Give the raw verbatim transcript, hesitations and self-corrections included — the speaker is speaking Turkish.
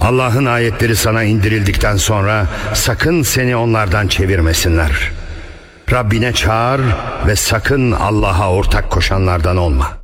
Allah'ın ayetleri sana indirildikten sonra sakın seni onlardan çevirmesinler. Rabbine çağır ve sakın Allah'a ortak koşanlardan olma.